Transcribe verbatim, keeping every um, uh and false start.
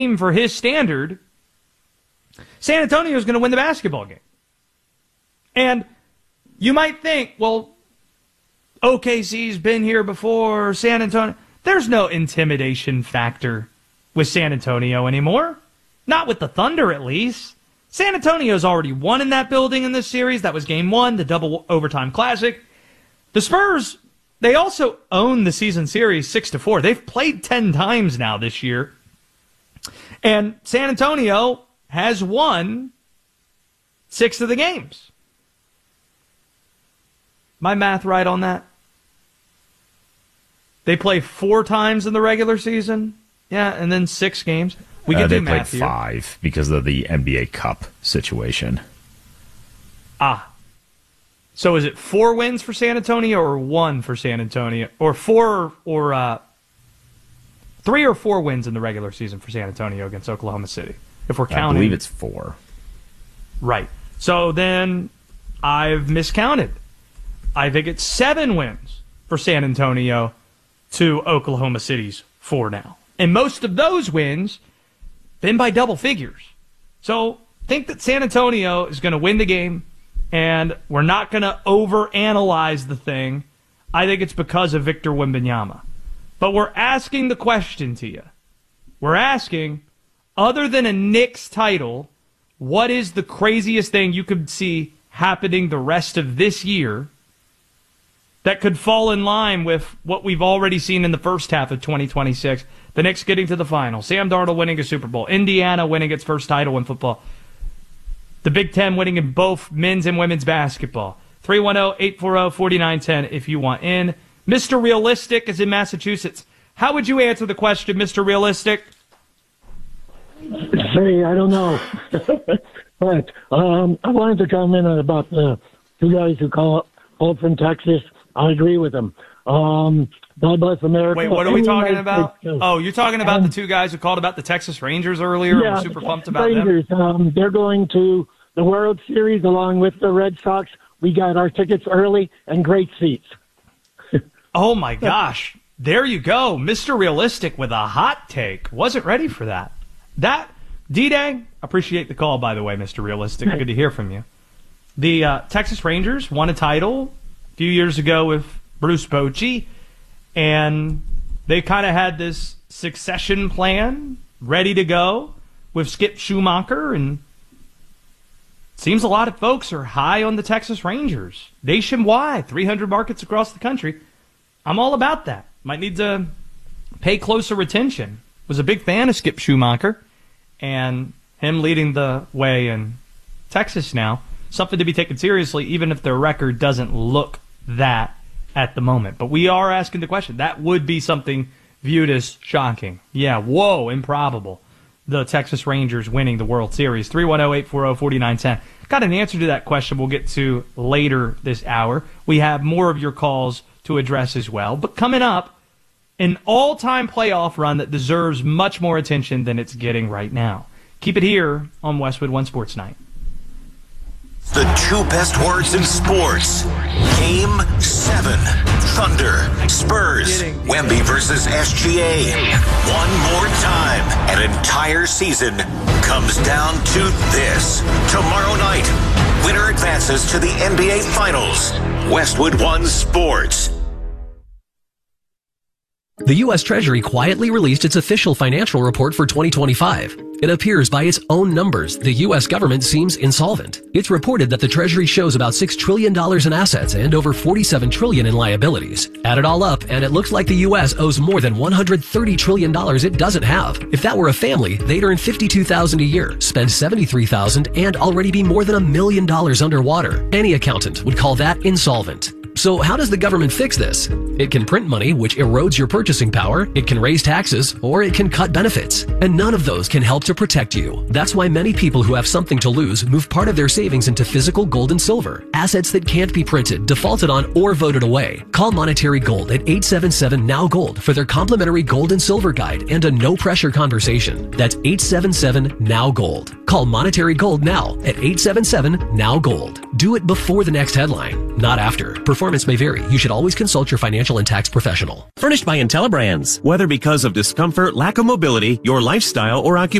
for his standard, San Antonio is going to win the basketball game. And you might think, well, O K C's been here before, San Antonio. There's no intimidation factor with San Antonio anymore. Not with the Thunder, at least. San Antonio's already won in that building in this series. That was game one, the double overtime classic. The Spurs, they also own the season series six to four. They've played ten times now this year. And San Antonio has won six of the games. My math right on that? They play four times in the regular season. Yeah, and then six games. We can uh, do they math played here. five because of the N B A Cup situation. Ah. So is it four wins for San Antonio or one for San Antonio? Or four or uh, three or four wins in the regular season for San Antonio against Oklahoma City? If we're counting. I believe it's four. Right. So then I've miscounted. I think it's seven wins for San Antonio to Oklahoma City's four now. And most of those wins been by double figures. So think that San Antonio is going to win the game, and we're not going to overanalyze the thing. I think it's because of Victor Wembanyama. But we're asking the question to you. We're asking, other than a Knicks title, what is the craziest thing you could see happening the rest of this year that could fall in line with what we've already seen in the first half of twenty twenty-six? The Knicks getting to the final, Sam Darnold winning a Super Bowl, Indiana winning its first title in football, the Big Ten winning in both men's and women's basketball. three one zero, eight four zero, four nine one zero if you want in. Mister Realistic is in Massachusetts. How would you answer the question, Mister Realistic? Hey, I don't know. But um, I wanted to comment about the two guys who call, called from Texas. I agree with them. Um, God bless America. Wait, what are we talking about? States, oh, you're talking about um, the two guys who called about the Texas Rangers earlier? Yeah, We're super pumped about Rangers, them. Um, they're going to the World Series along with the Red Sox. We got our tickets early and great seats. Oh, my gosh. There you go. Mister Realistic with a hot take. Wasn't ready for that. That, D-Day, appreciate the call, by the way, Mister Realistic. Good to hear from you. The uh, Texas Rangers won a title a few years ago with Bruce Bochy, and they kind of had this succession plan ready to go with Skip Schumacher, and it seems a lot of folks are high on the Texas Rangers. Nationwide, three hundred markets across the country. I'm all about that. Might need to pay closer attention. Was a big fan of Skip Schumacher, and him leading the way in Texas now. Something to be taken seriously, even if their record doesn't look that at the moment. But we are asking the question. That would be something viewed as shocking. Yeah, whoa, improbable. The Texas Rangers winning the World Series. three one zero, eight four zero, four nine one zero. Got an answer to that question we'll get to later this hour. We have more of your calls to address as well. But coming up, an all-time playoff run that deserves much more attention than it's getting right now. Keep it here on Westwood One Sports Night. The two best words in sports. Game seven. Thunder, Spurs, Wemby versus S G A. One more time. An entire season comes down to this. Tomorrow night, winner advances to the N B A Finals. Westwood One Sports. The U S Treasury quietly released its official financial report for twenty twenty-five. It appears by its own numbers, the U S government seems insolvent. It's reported that the Treasury shows about six trillion dollars in assets and over forty-seven trillion dollars in liabilities. Add it all up, and it looks like the U S owes more than one hundred thirty trillion dollars it doesn't have. If that were a family, they'd earn fifty-two thousand dollars a year, spend seventy-three thousand dollars, and already be more than a million dollars underwater. Any accountant would call that insolvent. So how does the government fix this? It can print money, which erodes your purchasing power, it can raise taxes, or it can cut benefits. And none of those can help to protect you. That's why many people who have something to lose move part of their savings into physical gold and silver, assets that can't be printed, defaulted on, or voted away. Call Monetary Gold at eight seven seven, N O W Gold for their complimentary gold and silver guide and a no-pressure conversation. That's eight seven seven, N O W Gold. Call Monetary Gold now at eight seven seven, N O W Gold. Do it before the next headline, not after. Performance may vary. You should always consult your financial and tax professional. Furnished by IntelliBrands. Whether because of discomfort, lack of mobility, your lifestyle, or occupation,